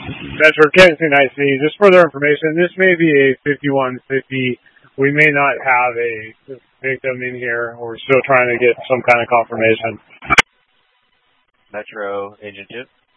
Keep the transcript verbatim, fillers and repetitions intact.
Metro Kensington I C. Just further information, this may be a fifty-one fifty. We may not have a victim in here. We're still trying to get some kind of confirmation. Metro Agent two.